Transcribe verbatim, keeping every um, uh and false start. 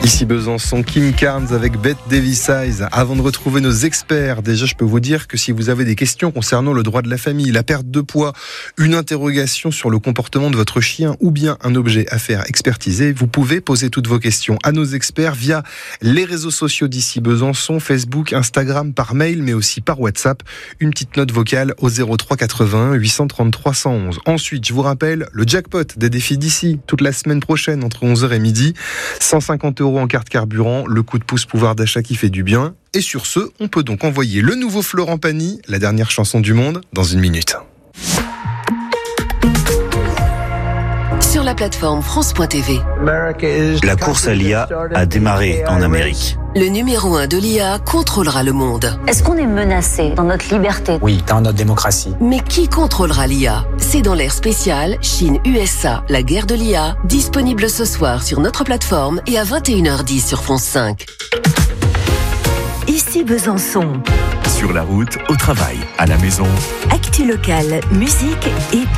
Ici Besançon, Kim Carnes avec Bette Davis Eyes. Avant de retrouver nos experts, déjà je peux vous dire que si vous avez des questions concernant le droit de la famille, la perte de poids, une interrogation sur le comportement de votre chien ou bien un objet à faire expertiser, vous pouvez poser toutes vos questions à nos experts via les réseaux sociaux d'Ici Besançon, Facebook, Instagram, par mail mais aussi par WhatsApp. Une petite note vocale au zéro trois quatre-vingts huit cent trente-trois cent onze. Ensuite, je vous rappelle le jackpot des défis d'ici toute la semaine prochaine entre onze heures et midi. cent cinquante euros en carte carburant, le coup de pouce pouvoir d'achat qui fait du bien. Et sur ce, on peut donc envoyer le nouveau Florent Pagny, la dernière chanson du monde, dans une minute. Sur la plateforme France point T V. La course à l'I A a démarré en Amérique. Le numéro un de l'I A contrôlera le monde. Est-ce qu'on est menacé dans notre liberté ? Oui, dans notre démocratie. Mais qui contrôlera l'I A ? C'est dans l'ère spéciale Chine-U S A, la guerre de l'I A, disponible ce soir sur notre plateforme et à vingt et une heures dix sur France cinq. Ici Besançon. Sur la route, au travail, à la maison. Actu locale, musique et